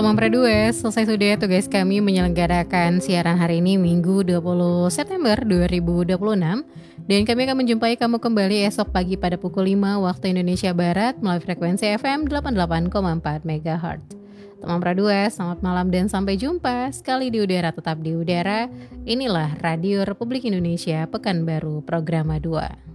teman Pradues, selesai sudah tugas kami menyelenggarakan siaran hari ini Minggu 20 September 2026 dan kami akan menjumpai kamu kembali esok pagi pada pukul 5 waktu Indonesia Barat melalui frekuensi FM 88,4 MHz. Teman Pradues, selamat malam dan sampai jumpa sekali di udara tetap di udara. Inilah Radio Republik Indonesia Pekanbaru Programa 2.